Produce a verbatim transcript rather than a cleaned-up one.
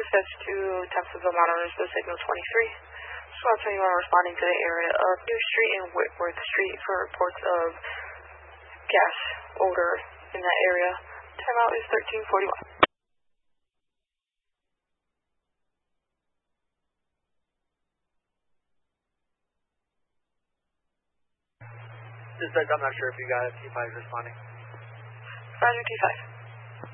access to Tempsonville monitors the signal twenty-three. Just want to tell you I'm responding to the area of New Street and Whitworth Street for reports of gas odor in that area. Timeout is thirteen forty-one. Just I'm not sure if you got it. T five responding. Roger, T five.